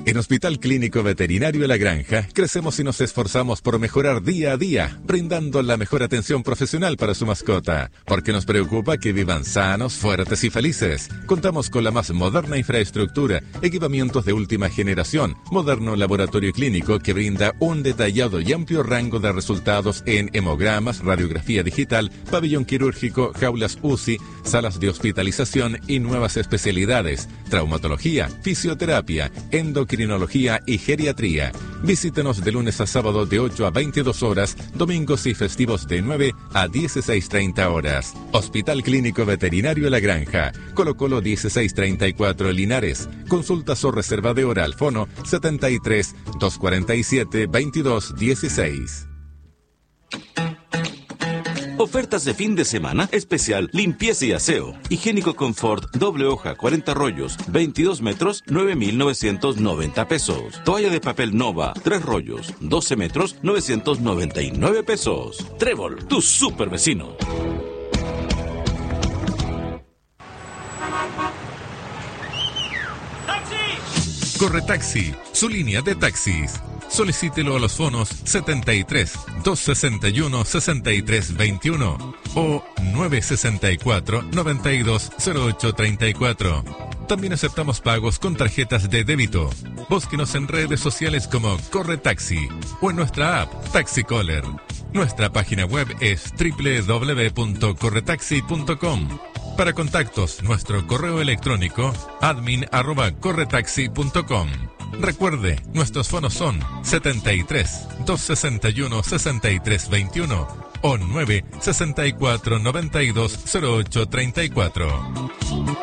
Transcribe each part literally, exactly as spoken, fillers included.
En Hospital Clínico Veterinario La Granja, crecemos y nos esforzamos por mejorar día a día, brindando la mejor atención profesional para su mascota, porque nos preocupa que vivan sanos, fuertes y felices. Contamos con la más moderna infraestructura, equipamientos de última generación, moderno laboratorio clínico que brinda un detallado y amplio rango de resultados en hemogramas, radiografía digital, pabellón quirúrgico, jaulas U C I, salas de hospitalización y nuevas especialidades, traumatología, fisioterapia, endocrinología, Crinología y geriatría. Visítenos de lunes a sábado de ocho a veintidós horas, domingos y festivos de nueve a dieciséis treinta horas. Hospital Clínico Veterinario La Granja, Colo Colo dieciséis treinta y cuatro Linares. Consultas o reserva de hora al fono setenta y tres, doscientos cuarenta y siete, veintidós dieciséis. Ofertas de fin de semana especial, limpieza y aseo. Higiénico Confort, doble hoja, cuarenta rollos, veintidós metros, nueve mil novecientos noventa pesos. Toalla de papel Nova, tres rollos, doce metros, novecientos noventa y nueve pesos. Trébol, tu super vecino. ¡Taxi! Corre Taxi, su línea de taxis. Solicítelo a los fonos setenta y tres, doscientos sesenta y uno, sesenta y tres veintiuno o nueve sesenta y cuatro, noventa y dos, cero ocho treinta y cuatro. También aceptamos pagos con tarjetas de débito. Búsquenos en redes sociales como Corre Taxi o en nuestra app Taxi Caller. Nuestra página web es doble u doble u doble u punto corretaxi punto com. Para contactos, nuestro correo electrónico admin arroba corretaxi punto com. Recuerde, nuestros fonos son setenta y tres, doscientos sesenta y uno, sesenta y tres veintiuno o nueve sesenta y cuatro, noventa y dos, cero ocho treinta y cuatro.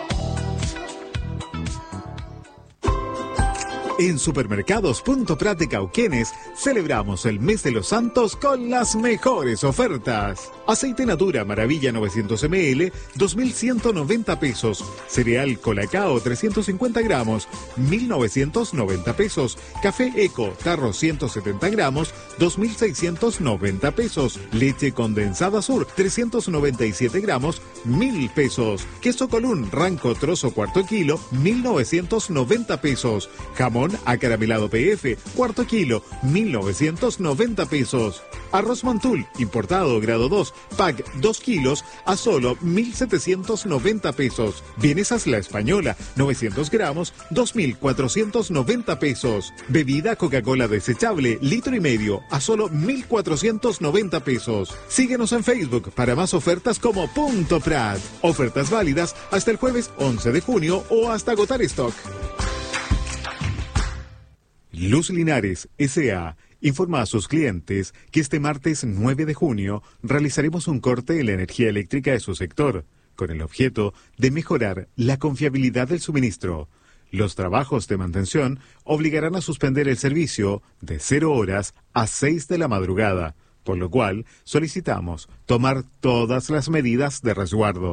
En Supermercados Punto Prat de Cauquenes celebramos el mes de los santos con las mejores ofertas. Aceite Natura Maravilla novecientos mililitros, dos mil ciento noventa pesos. Cereal Colacao trescientos cincuenta gramos, mil novecientos noventa pesos. Café Eco Tarro ciento setenta gramos, dos mil seiscientos noventa pesos. Leche condensada Sur trescientos noventa y siete gramos, mil pesos. Queso Colún Ranco Trozo cuarto kilo, mil novecientos noventa pesos. Jamón acaramelado P F, cuarto kilo, mil novecientos noventa pesos. Arroz Mantul, importado grado dos, pack dos kilos, a solo mil setecientos noventa pesos. Vienesas La Española, novecientos gramos, dos mil cuatrocientos noventa pesos. Bebida Coca-Cola desechable, litro y medio, a solo mil cuatrocientos noventa pesos. Síguenos en Facebook para más ofertas como Punto Prat. Ofertas válidas hasta el jueves once de junio o hasta agotar stock. Luz Linares S A informa a sus clientes que este martes nueve de junio realizaremos un corte en la energía eléctrica de su sector, con el objeto de mejorar la confiabilidad del suministro. Los trabajos de mantención obligarán a suspender el servicio de cero horas a seis de la madrugada, por lo cual solicitamos tomar todas las medidas de resguardo.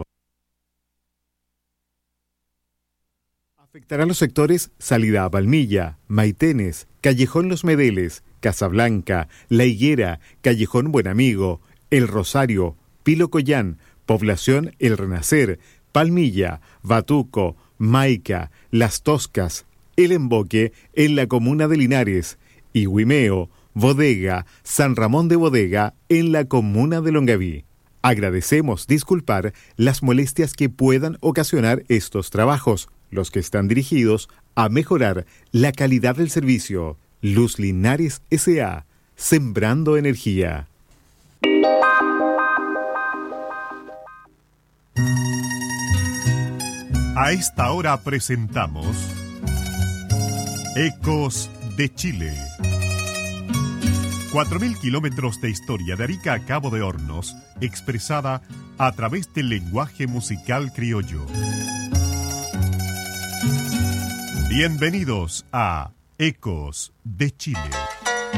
Afectará los sectores Salida a Palmilla, Maitenes, Callejón Los Medeles, Casablanca, La Higuera, Callejón Buen Amigo, El Rosario, Pilo Collán, Población El Renacer, Palmilla, Batuco, Maica, Las Toscas, El Emboque en la comuna de Linares, Huimeo, Bodega, San Ramón de Bodega en la comuna de Longaví. Agradecemos disculpar las molestias que puedan ocasionar estos trabajos, los que están dirigidos a mejorar la calidad del servicio. Luz Linares S A, sembrando energía. A esta hora presentamos Ecos de Chile. Cuatro mil kilómetros de historia de Arica a Cabo de Hornos, expresada a través del lenguaje musical criollo. Bienvenidos a Ecos de Chile.